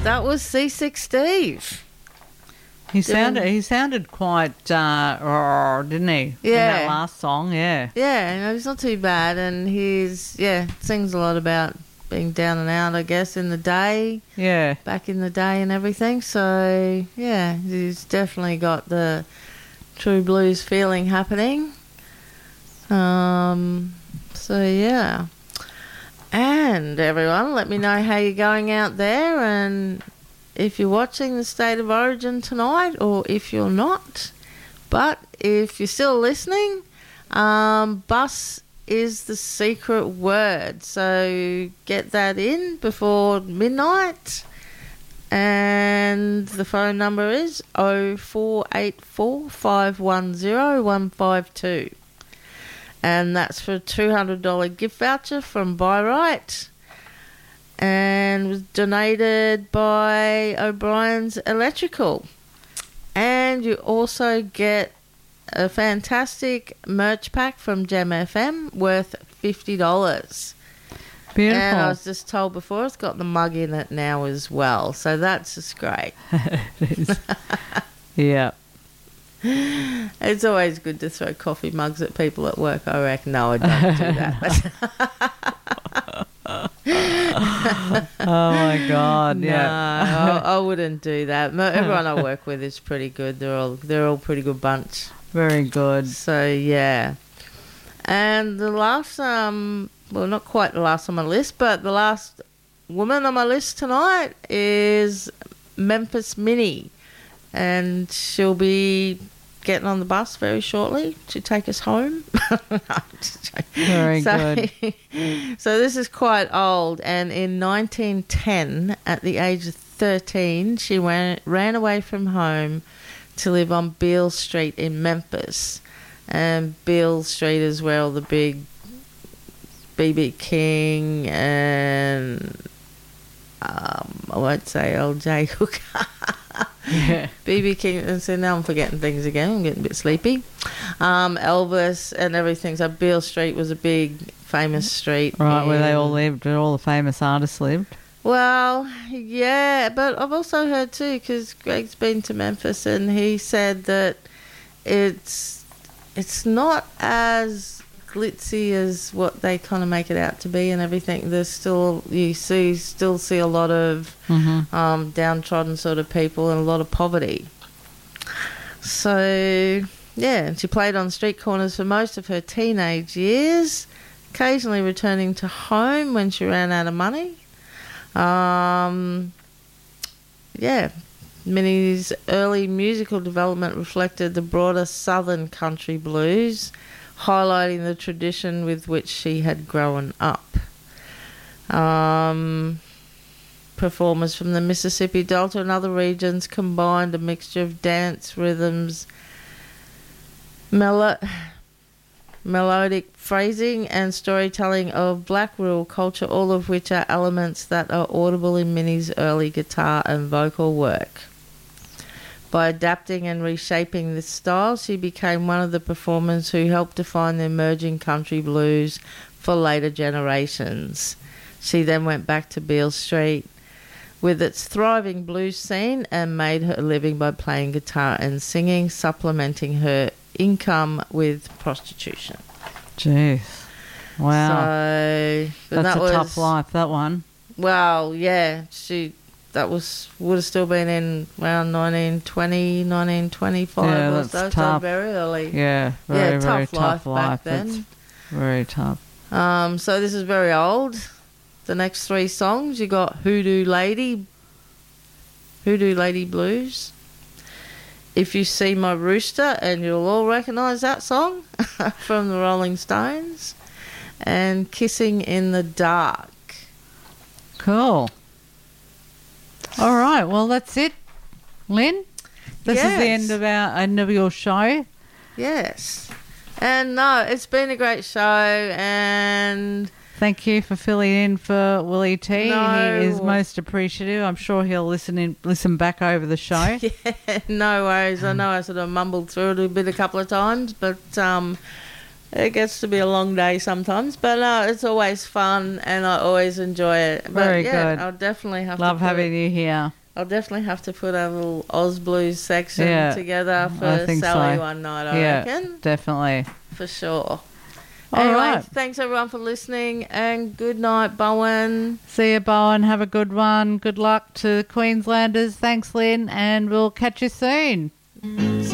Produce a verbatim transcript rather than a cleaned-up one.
that was Seasick Steve. He sounded he sounded quite uh, raw, didn't he? Yeah. In that last song, yeah. Yeah, no, he's not too bad, and he's yeah sings a lot about being down and out, I guess, in the day. Yeah. Back in the day and everything. So yeah, he's definitely got the true blues feeling happening. Um. So yeah. And everyone, let me know how you're going out there, and if you're watching the State of Origin tonight, or if you're not. But if you're still listening, um, bus is the secret word. So get that in before midnight. And the phone number is oh four eight four, five one oh, one five two. And that's for a two hundred dollars gift voucher from Buy Right. And was donated by O'Brien's Electrical. And you also get a fantastic merch pack from Gem F M worth fifty dollars. Beautiful. And I was just told before it's got the mug in it now as well. So that's just great. It is. Yeah. It's always good to throw coffee mugs at people at work, I reckon. No, I don't do that. Oh my God! No, Yeah. I, I wouldn't do that. Mo- Everyone I work with is pretty good. They're all they're all pretty good bunch. Very good. So yeah, and the last um, well, not quite the last on my list, but the last woman on my list tonight is Memphis Minnie, and she'll be getting on the bus very shortly to take us home. No, I'm just joking. Very so, good. So this is quite old, and in nineteen ten, at the age of thirteen, she ran, ran away from home to live on Beale Street in Memphis. And Beale Street is where all the big B B King and um, I won't say L J Hooker. Yeah. B B King, and so now I'm forgetting things again. I'm getting a bit sleepy. Um, Elvis and everything. So Beale Street was a big, famous street. Right, where they in- all lived, where all the famous artists lived. Well, yeah, but I've also heard too, because Greg's been to Memphis, and he said that it's it's not as glitzy as what they kind of make it out to be and everything. There's still, you see, still see a lot of Mm-hmm. um, downtrodden sort of people and a lot of poverty. So, yeah, and she played on street corners for most of her teenage years, occasionally returning to home when she ran out of money. Um, yeah, Minnie's early musical development reflected the broader southern country blues, highlighting the tradition with which she had grown up. Um, performers from the Mississippi Delta and other regions combined a mixture of dance rhythms, melo- melodic phrasing and storytelling of black rural culture, all of which are elements that are audible in Minnie's early guitar and vocal work. By adapting and reshaping this style, she became one of the performers who helped define the emerging country blues for later generations. She then went back to Beale Street with its thriving blues scene and made her living by playing guitar and singing, supplementing her income with prostitution. Jeez. Wow. So That's that a was, tough life, that one. Well, yeah, she that was would have still been in around nineteen twenty, nineteen twenty-five Yeah, or that's so, so tough. very early. Yeah, very, yeah, very tough, tough life, life. back then. That's very tough. Um, so this is very old. The next three songs, you got Hoodoo Lady, Hoodoo Lady Blues, If You See My Rooster, and you'll all recognise that song from the Rolling Stones, and Kissing in the Dark. Cool. All right, well, that's it, Lynn. This is the Yes. end of our end of your show. Yes. And no, it's been a great show, and Thank you for filling in for Willie T. No. He is most appreciative. I'm sure he'll listen in, listen back over the show. yeah, no worries. I know I sort of mumbled through it a bit a couple of times, but um, It gets to be a long day sometimes, but uh, it's always fun and I always enjoy it. But Very yeah, good. I'll definitely have Love to put, having you here. I'll definitely have to put a little Oz Blues section Yeah, together I for think Sally so. one night, I Yeah, reckon. definitely. For sure. All anyway, right. thanks everyone for listening and good night, Bowen. See you, Bowen. Have a good one. Good luck to the Queenslanders. Thanks, Lynn, and we'll catch you soon.